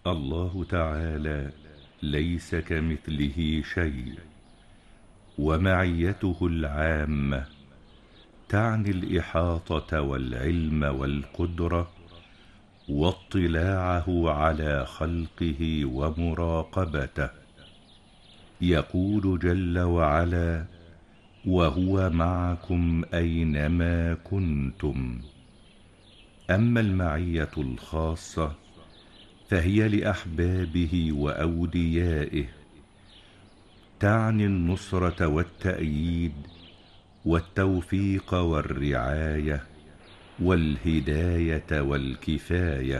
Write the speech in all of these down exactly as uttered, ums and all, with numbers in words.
الله تعالى ليس كمثله شيء، ومعيته العامة تعني الإحاطة والعلم والقدرة واطلاعه على خلقه ومراقبته. يقول جل وعلا: وهو معكم أينما كنتم. أما المعية الخاصة فهي لأحبابه وأوليائه، تعني النصرة والتأييد والتوفيق والرعاية والهداية والكفاية.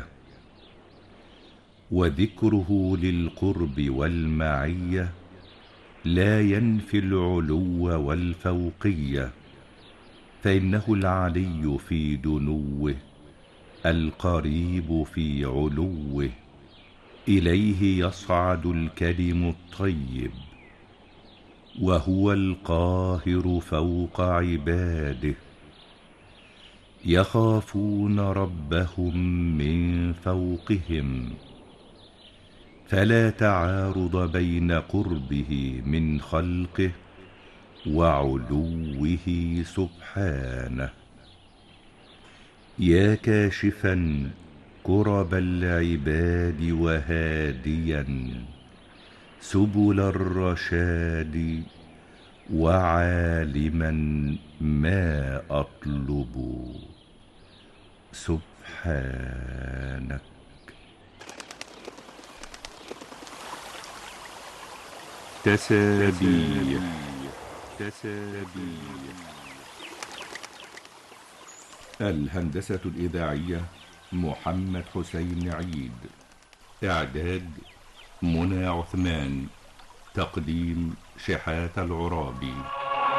وذكره للقرب والمعية لا ينفي العلو والفوقية، فإنه العلي في دنوه القريب في علوه، إليه يصعد الكلم الطيب، وهو القاهر فوق عباده. يخافون ربهم من فوقهم، فلا تعارض بين قربه من خلقه وعلوه سبحانه. يا كاشفا كرب العباد وهاديا سبل الرشاد، وعالما ما أطلب سبحانك. تسابيح. تسابيح. الهندسة الإذاعية محمد حسين عيد. إعداد منى عثمان. تقديم شحات العرابي.